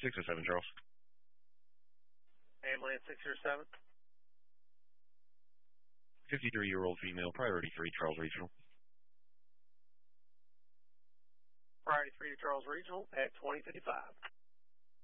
607, Charles. Ambulance 607. 53-year-old female, priority 3, Charles Regional. Priority 3 to Charles Regional at 2055.